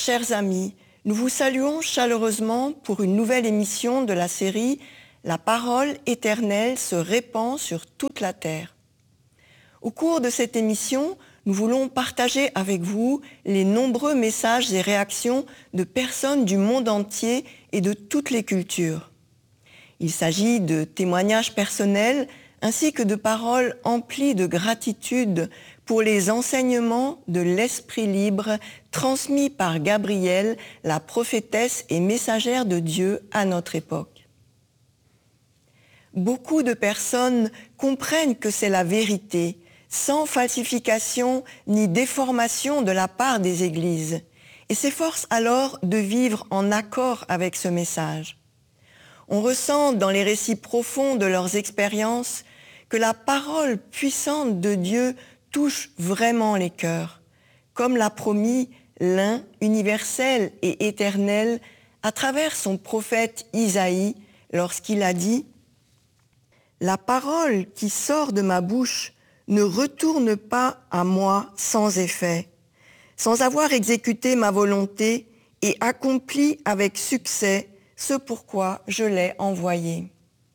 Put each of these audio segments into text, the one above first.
chers amis, nous vous saluons chaleureusement pour une nouvelle émission de la série « La parole éternelle se répand sur toute la terre ». Au cours de cette émission, nous voulons partager avec vous les nombreux messages et réactions de personnes du monde entier et de toutes les cultures. Il s'agit de témoignages personnels ainsi que de paroles emplies de gratitude pour les enseignements de l'Esprit libre transmis par Gabrielle, la prophétesse et messagère de Dieu à notre époque. Beaucoup de personnes comprennent que c'est la vérité, sans falsification ni déformation de la part des églises, et s'efforcent alors de vivre en accord avec ce message. On ressent dans les récits profonds de leurs expériences que la parole puissante de Dieu touche vraiment les cœurs, comme l'a promis l'un universel et éternel à travers son prophète Isaïe lorsqu'il a dit « La parole qui sort de ma bouche ne retourne pas à moi sans effet, sans avoir exécuté ma volonté et accompli avec succès ce pourquoi je l'ai envoyé. »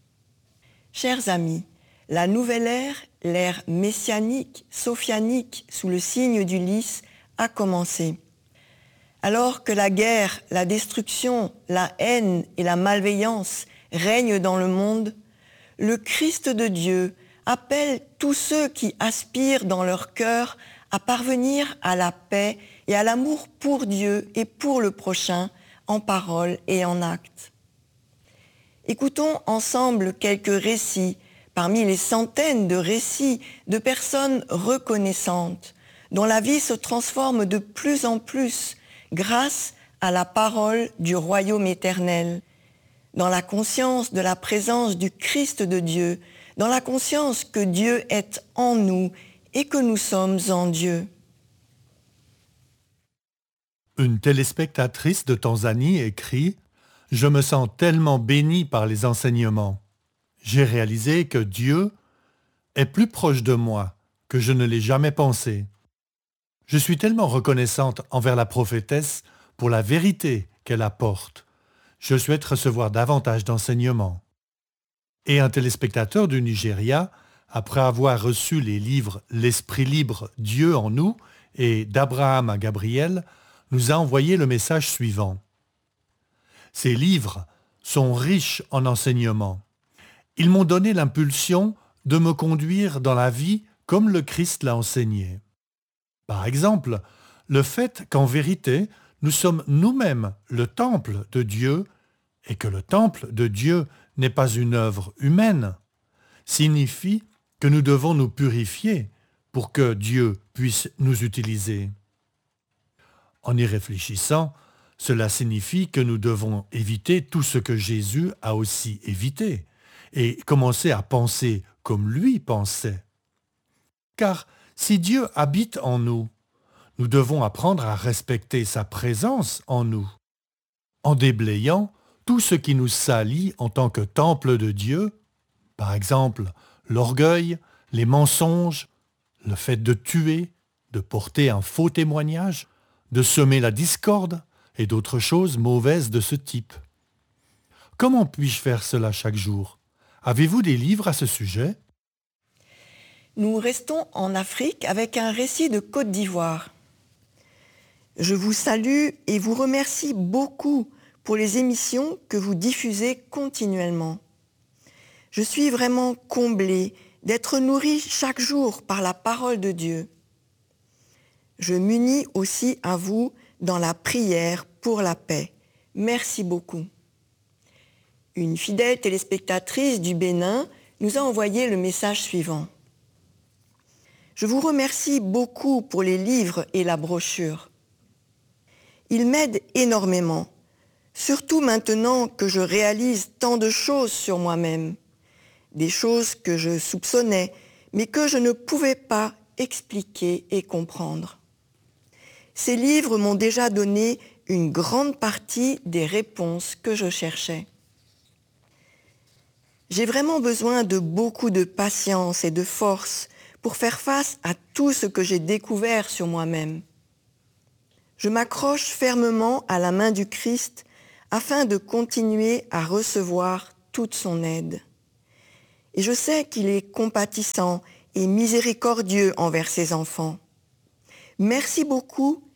Chers amis, la nouvelle ère, l'ère messianique, sophianique, sous le signe du lys, a commencé. Alors que la guerre, la destruction, la haine et la malveillance règnent dans le monde, le Christ de Dieu appelle tous ceux qui aspirent dans leur cœur à parvenir à la paix et à l'amour pour Dieu et pour le prochain, en parole et en acte. Écoutons ensemble quelques récits parmi les centaines de récits de personnes reconnaissantes dont la vie se transforme de plus en plus grâce à la parole du royaume éternel, dans la conscience de la présence du Christ de Dieu, dans la conscience que Dieu est en nous et que nous sommes en Dieu. Une téléspectatrice de Tanzanie écrit « Je me sens tellement bénie par les enseignements. J'ai réalisé que Dieu est plus proche de moi que je ne l'ai jamais pensé. Je suis tellement reconnaissante envers la prophétesse pour la vérité qu'elle apporte. Je souhaite recevoir davantage d'enseignements. » Et un téléspectateur du Nigeria, après avoir reçu les livres « L'Esprit libre, Dieu en nous » et « d'Abraham à Gabriel », nous a envoyé le message suivant. Ces livres sont riches en enseignements. Ils m'ont donné l'impulsion de me conduire dans la vie comme le Christ l'a enseigné. Par exemple, le fait qu'en vérité, nous sommes nous-mêmes le temple de Dieu et que le temple de Dieu n'est pas une œuvre humaine, signifie que nous devons nous purifier pour que Dieu puisse nous utiliser. En y réfléchissant, cela signifie que nous devons éviter tout ce que Jésus a aussi évité et commencer à penser comme lui pensait. Car si Dieu habite en nous, nous devons apprendre à respecter sa présence en nous, en déblayant tout ce qui nous salit en tant que temple de Dieu, par exemple l'orgueil, les mensonges, le fait de tuer, de porter un faux témoignage, de semer la discorde et d'autres choses mauvaises de ce type. Comment puis-je faire cela chaque jour ? Avez-vous des livres à ce sujet ? Nous restons en Afrique avec un récit de Côte d'Ivoire. Je vous salue et vous remercie beaucoup pour les émissions que vous diffusez continuellement. Je suis vraiment comblée d'être nourrie chaque jour par la parole de Dieu. Je m'unis aussi à vous dans la prière pour la paix. Merci beaucoup. Une fidèle téléspectatrice du Bénin nous a envoyé le message suivant. Je vous remercie beaucoup pour les livres et la brochure. Ils m'aident énormément, surtout maintenant que je réalise tant de choses sur moi-même, des choses que je soupçonnais, mais que je ne pouvais pas expliquer et comprendre. Ces livres m'ont déjà donné une grande partie des réponses que je cherchais. J'ai vraiment besoin de beaucoup de patience et de force pour faire face à tout ce que j'ai découvert sur moi-même. Je m'accroche fermement à la main du Christ afin de continuer à recevoir toute son aide. Et je sais qu'il est compatissant et miséricordieux envers ses enfants. Merci beaucoup